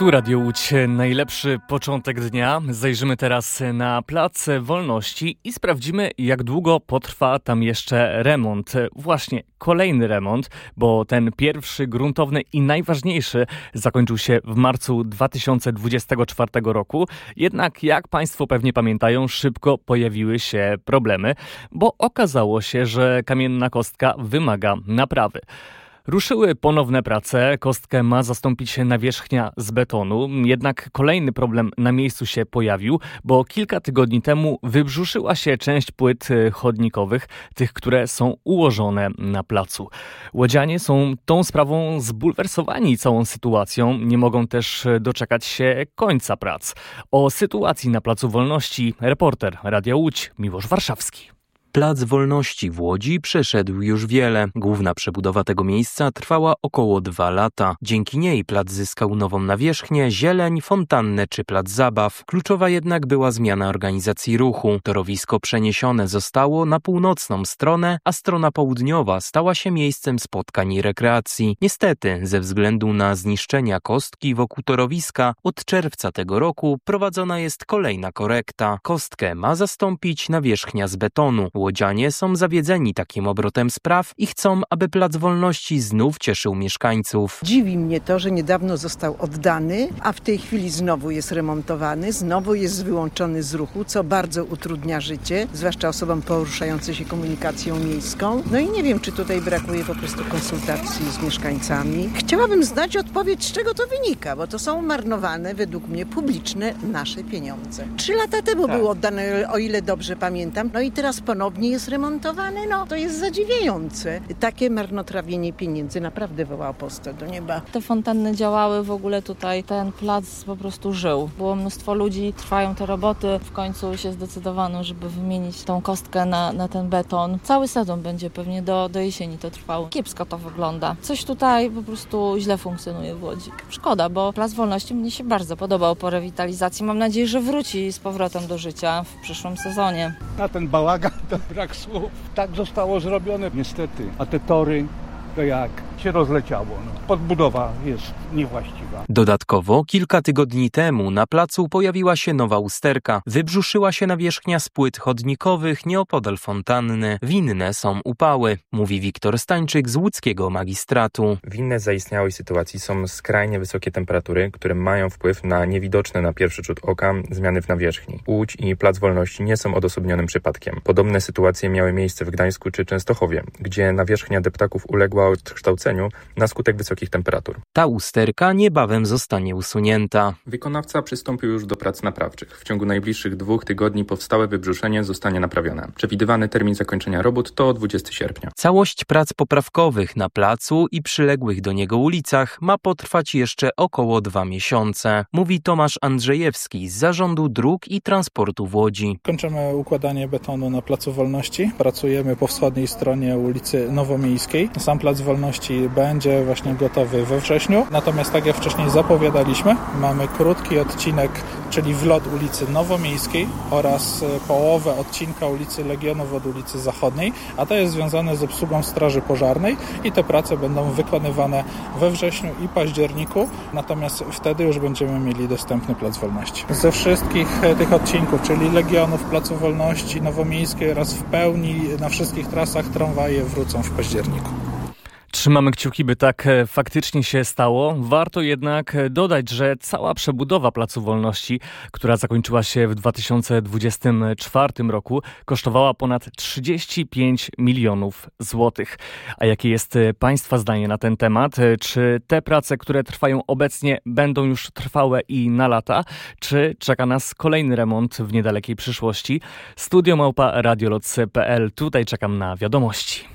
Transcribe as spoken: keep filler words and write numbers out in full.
Tu Radio Łódź, najlepszy początek dnia. Zajrzymy teraz na Plac Wolności i sprawdzimy, jak długo potrwa tam jeszcze remont. Właśnie kolejny remont, bo ten pierwszy, gruntowny i najważniejszy zakończył się w marcu dwa tysiące dwudziestego czwartego roku. Jednak, jak Państwo pewnie pamiętają, szybko pojawiły się problemy, bo okazało się, że kamienna kostka wymaga naprawy. Ruszyły ponowne prace, kostkę ma zastąpić nawierzchnia z betonu, jednak kolejny problem na miejscu się pojawił, bo kilka tygodni temu wybrzuszyła się część płyt chodnikowych, tych, które są ułożone na placu. Łodzianie są tą sprawą zbulwersowani całą sytuacją, nie mogą też doczekać się końca prac. O sytuacji na Placu Wolności reporter Radia Łódź Miłosz Warszawski. Plac Wolności w Łodzi przeszedł już wiele. Główna przebudowa tego miejsca trwała około dwa lata. Dzięki niej plac zyskał nową nawierzchnię, zieleń, fontannę czy plac zabaw. Kluczowa jednak była zmiana organizacji ruchu. Torowisko przeniesione zostało na północną stronę, a strona południowa stała się miejscem spotkań i rekreacji. Niestety, ze względu na zniszczenia kostki wokół torowiska, od czerwca tego roku prowadzona jest kolejna korekta. Kostkę ma zastąpić nawierzchnia z betonu. Łodzianie są zawiedzeni takim obrotem spraw i chcą, aby Plac Wolności znów cieszył mieszkańców. Dziwi mnie to, że niedawno został oddany, a w tej chwili znowu jest remontowany, znowu jest wyłączony z ruchu, co bardzo utrudnia życie, zwłaszcza osobom poruszającym się komunikacją miejską. No i nie wiem, czy tutaj brakuje po prostu konsultacji z mieszkańcami. Chciałabym znać odpowiedź, z czego to wynika, bo to są marnowane, według mnie, publiczne nasze pieniądze. Trzy lata temu tak. było oddane, o ile dobrze pamiętam, no i teraz ponownie nie jest remontowany, no to jest zadziwiające. Takie marnotrawienie pieniędzy naprawdę woła o postać do nieba. Te fontanny działały w ogóle tutaj, ten plac po prostu żył. Było mnóstwo ludzi, trwają te roboty. W końcu się zdecydowano, żeby wymienić tą kostkę na, na ten beton. Cały sezon będzie pewnie do, do jesieni to trwało. Kiepsko to wygląda. Coś tutaj po prostu źle funkcjonuje w Łodzi. Szkoda, bo Plac Wolności mnie się bardzo podobał po rewitalizacji. Mam nadzieję, że wróci z powrotem do życia w przyszłym sezonie. Na ten bałagan to brak słów. Tak zostało zrobione niestety. A te tory to jak się rozleciało. No. Podbudowa jest niewłaściwa. Dodatkowo kilka tygodni temu na placu pojawiła się nowa usterka. Wybrzuszyła się nawierzchnia z płyt chodnikowych nieopodal fontanny. Winne są upały, mówi Wiktor Stańczyk z łódzkiego magistratu. Winne zaistniałej sytuacji są skrajnie wysokie temperatury, które mają wpływ na niewidoczne na pierwszy rzut oka zmiany w nawierzchni. Łódź i Plac Wolności nie są odosobnionym przypadkiem. Podobne sytuacje miały miejsce w Gdańsku czy Częstochowie, gdzie nawierzchnia deptaków uległa odkształceniu na skutek wysokich temperatur. Ta usterka niebawem zostanie usunięta. Wykonawca przystąpił już do prac naprawczych. W ciągu najbliższych dwóch tygodni powstałe wybrzuszenie zostanie naprawione. Przewidywany termin zakończenia robót to dwudziestego sierpnia. Całość prac poprawkowych na placu i przyległych do niego ulicach ma potrwać jeszcze około dwa miesiące, mówi Tomasz Andrzejewski z Zarządu Dróg i Transportu w Łodzi. Kończymy układanie betonu na Placu Wolności. Pracujemy po wschodniej stronie ulicy Nowomiejskiej. Sam Plac Wolności będzie właśnie gotowy we wrześniu. Natomiast tak jak wcześniej zapowiadaliśmy, mamy krótki odcinek, czyli wlot ulicy Nowomiejskiej oraz połowę odcinka ulicy Legionów od ulicy Zachodniej, a to jest związane z obsługą Straży Pożarnej i te prace będą wykonywane we wrześniu i październiku, natomiast wtedy już będziemy mieli dostępny Plac Wolności. Ze wszystkich tych odcinków, czyli Legionów, Placu Wolności, Nowomiejskiej oraz w pełni na wszystkich trasach tramwaje wrócą w październiku. Trzymamy kciuki, by tak faktycznie się stało. Warto jednak dodać, że cała przebudowa Placu Wolności, która zakończyła się w dwa tysiące dwudziestym czwartym roku, kosztowała ponad trzydzieści pięć milionów złotych. A jakie jest Państwa zdanie na ten temat? Czy te prace, które trwają obecnie, będą już trwałe i na lata? Czy czeka nas kolejny remont w niedalekiej przyszłości? Studio małpa radioloc kropka p l. Tutaj czekam na wiadomości.